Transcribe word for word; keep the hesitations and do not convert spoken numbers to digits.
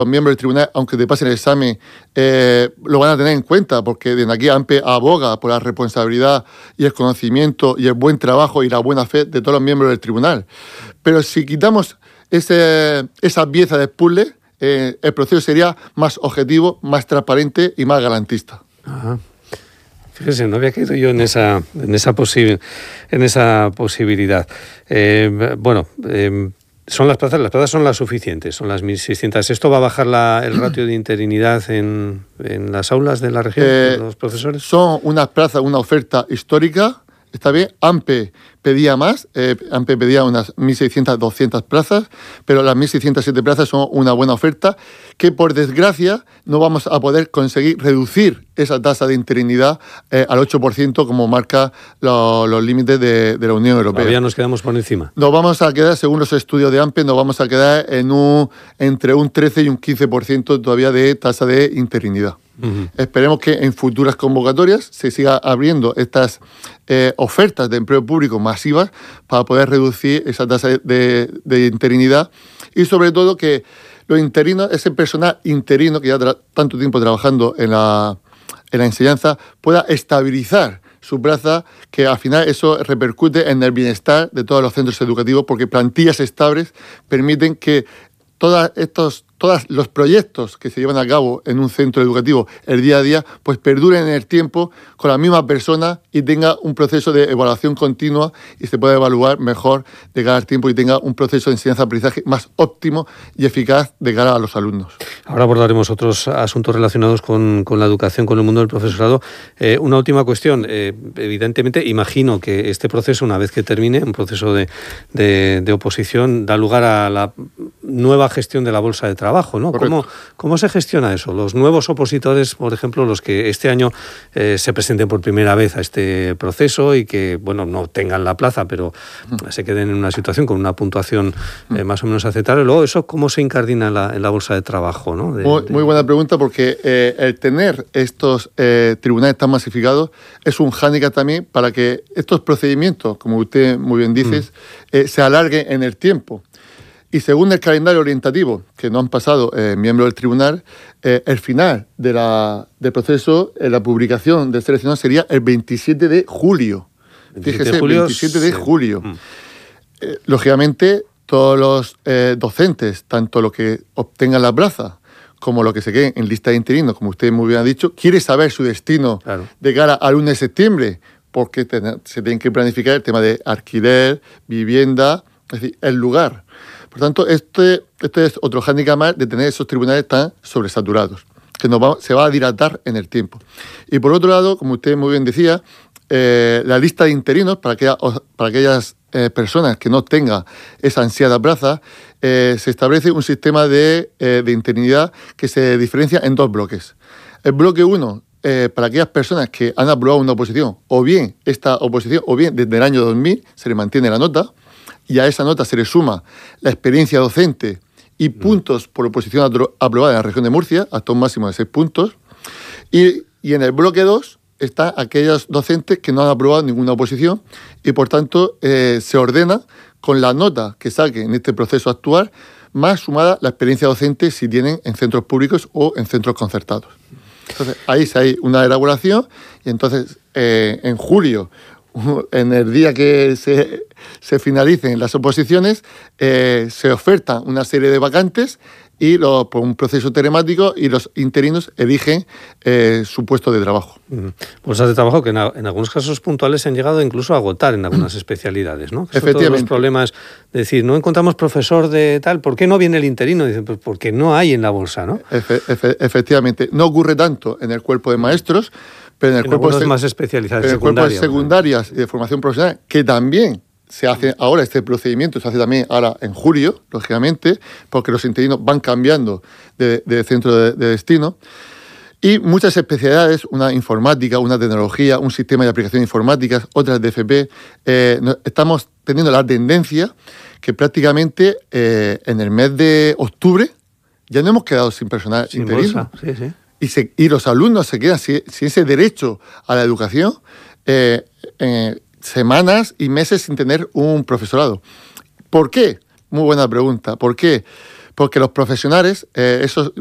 los miembros del tribunal, aunque te pasen el examen, eh, lo van a tener en cuenta, porque desde aquí AMPE aboga por la responsabilidad y el conocimiento y el buen trabajo y la buena fe de todos los miembros del tribunal. Pero si quitamos ese, esa pieza de puzzle, eh, el proceso sería más objetivo, más transparente y más garantista. Ajá. Fíjese, no había caído yo en esa, en esa, posibil, en esa posibilidad. Eh, bueno, eh, son las plazas, las plazas son las suficientes, son las mil seiscientas. ¿Esto va a bajar la, el ratio de interinidad en, en las aulas de la región, eh, de los profesores? Son unas plazas, una oferta histórica. Está bien, AMPE pedía más, eh, AMPE pedía unas mil seiscientas, doscientas plazas, pero las mil seiscientas siete plazas son una buena oferta que, por desgracia, no vamos a poder conseguir reducir esa tasa de interinidad eh, al ocho por ciento como marca lo, los límites de, de la Unión Europea. Todavía nos quedamos por encima. Nos vamos a quedar, según los estudios de AMPE, nos vamos a quedar en un, entre un trece y un quince por ciento todavía de tasa de interinidad. Uh-huh. Esperemos que en futuras convocatorias se siga abriendo estas eh, ofertas de empleo público masivas para poder reducir esa tasa de, de, de interinidad y, sobre todo, que los interinos, ese personal interino que ya tra- tanto tiempo trabajando en la, en la enseñanza, pueda estabilizar su plaza, que al final eso repercute en el bienestar de todos los centros educativos, porque plantillas estables permiten que todos estos todos los proyectos que se llevan a cabo en un centro educativo el día a día, pues perduren en el tiempo con la misma persona y tenga un proceso de evaluación continua y se pueda evaluar mejor de cara al tiempo y tenga un proceso de enseñanza-aprendizaje más óptimo y eficaz de cara a los alumnos. Ahora abordaremos otros asuntos relacionados con, con la educación, con el mundo del profesorado. Eh, una última cuestión. Eh, evidentemente, imagino que este proceso, una vez que termine, un proceso de, de, de oposición, da lugar a la nueva gestión de la bolsa de trabajo. Trabajo, ¿no? ¿Cómo, ¿Cómo se gestiona eso? Los nuevos opositores, por ejemplo, los que este año eh, se presenten por primera vez a este proceso y que, bueno, no tengan la plaza, pero se queden en una situación con una puntuación eh, más o menos aceptable. Luego, ¿eso cómo se incardina en la, en la bolsa de trabajo, ¿no? De, muy, de... muy buena pregunta, porque eh, el tener estos eh, tribunales tan masificados es un hándicap también para que estos procedimientos, como usted muy bien dice, mm. eh, se alarguen en el tiempo. Y según el calendario orientativo que nos han pasado eh, miembros del tribunal, eh, el final de la, del proceso, eh, la publicación del seleccionado sería el veintisiete de julio. veintisiete Fíjese, de julio, veintisiete de julio. Mm. Eh, lógicamente, todos los eh, docentes, tanto los que obtengan la plaza como los que se queden en lista de interinos, como usted muy bien ha dicho, quiere saber su destino claro. de cara al uno de septiembre, porque ten, se tienen que planificar el tema de alquiler, vivienda, es decir, el lugar. Por tanto, este, este es otro hándicap más de tener esos tribunales tan sobresaturados, que nos va, se va a dilatar en el tiempo. Y por otro lado, como usted muy bien decía, eh, la lista de interinos, para, aquella, para aquellas eh, personas que no tengan esa ansiada plaza, eh, se establece un sistema de, eh, de interinidad que se diferencia en dos bloques. El bloque uno, eh, para aquellas personas que han aprobado una oposición, o bien esta oposición, o bien desde el año dos mil, se le mantiene la nota, y a esa nota se le suma la experiencia docente y puntos por oposición aprobada en la región de Murcia, hasta un máximo de seis puntos. Y, y en el bloque dos están aquellos docentes que no han aprobado ninguna oposición y, por tanto, eh, se ordena con la nota que saquen en este proceso actual, más sumada la experiencia docente si tienen en centros públicos o en centros concertados. Entonces, ahí sí hay una elaboración y entonces eh, en julio, en el día que se, se finalicen las oposiciones, eh, se oferta una serie de vacantes y lo, por un proceso telemático y los interinos eligen eh, su puesto de trabajo. Bolsas de trabajo que en, en algunos casos puntuales se han llegado incluso a agotar en algunas especialidades, ¿no? Efectivamente. Todos los problemas de decir, no encontramos profesor de tal, ¿por qué no viene el interino? Dicen, pues porque no hay en la bolsa, ¿no? Efe, efe, efectivamente. No ocurre tanto en el cuerpo de maestros, pero en el en cuerpo de más especializadas, en el cuerpo de secundarias y de formación profesional, que también se hace ahora este procedimiento, se hace también ahora en julio, lógicamente, porque los interinos van cambiando de, de centro de, de destino. Y muchas especialidades, una informática, una tecnología, un sistema de aplicaciones informáticas, otras de F P, eh, estamos teniendo la tendencia que prácticamente eh, en el mes de octubre ya no hemos quedado sin personal sin interino. Bolsa. Sí, sí. Y, se, y los alumnos se quedan sin, sin ese derecho a la educación eh, eh, semanas y meses sin tener un profesorado. ¿Por qué? Muy buena pregunta. ¿Por qué? porque los profesionales, eh, esos